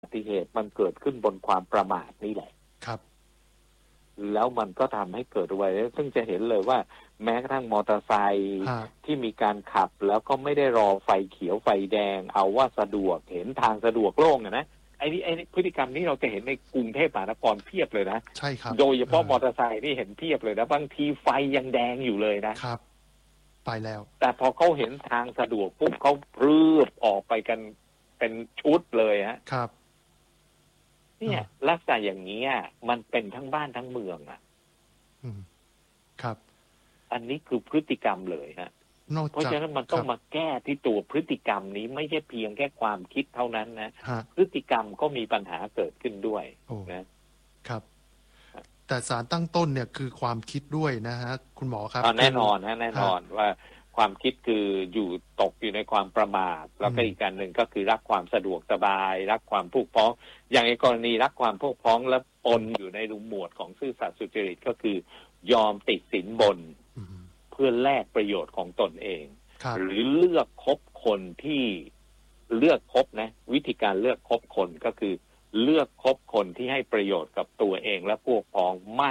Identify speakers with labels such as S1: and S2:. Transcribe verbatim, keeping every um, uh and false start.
S1: อุบัติเหตุมันเกิดขึ้นบนความประมาทนี่แหละ
S2: ครับ
S1: แล้วมันก็ทำให้เกิดอุบัติเหตุซึ่งจะเห็นเลยว่าแม้กระทั่งมอเตอร์ไซค์ที่มีการขับแล้วก็ไม่ได้รอไฟเขียวไฟแดงเอาว่าสะดวกเห็นทางสะดวกโล่งนะไอ้นี่ไอ้พฤติกรรมนี้เราจะเห็นในกรุงเทพมหานครเพียบเลยนะ
S2: ใช่ครับ
S1: โดยเฉพาะมอเตอร์ไซค์นี่เห็นเพียบเลยนะบางทีไฟยังแดงอยู่เลยนะครับ
S2: ไปแล้ว
S1: แต่พอเขาเห็นทางสะดวกปุ๊บเขาพรืบออกไปกันเป็นชุดเลยฮะ
S2: ครับ
S1: เนี่ยลักษณะอย่างนี้มันเป็นทั้งบ้านทั้งเมืองอ่ะ
S2: อืมครับ
S1: อันนี้คือพฤติกรรมเลยฮะเพราะฉะนั้นมันต้องมาแก้ที่ตัวพฤติกรรมนี้ไม่ใช่เพียงแค่ความคิดเท่านั้นนะพฤติกรรมก็มีปัญหาเกิดขึ้นด้วย
S2: นะครับแต่สารตั้งต้นเนี่ยคือความคิดด้วยนะฮะคุณหมอครับ
S1: แน่นอนฮะแน่นอนว่าความคิดคืออยู่ตกอยู่ในความประมาทแล้วก็อีกการหนึ่งก็คือรักความสะดวกสบายรักความผูกพ้องอย่างในกรณีรักความผูกพ้องและปนอยู่ในรูหมวดของซื่อสัตย์สุจริตก็คือยอมติดสินบนเพื่อแลกประโยชน์ของตนเองหรือเลือกคบคนที่เลือกคบนะวิธีการเลือกคบคนก็คือเลือกคบคนที่ให้ประโยชน์กับตัวเองและพวกพ้องมาก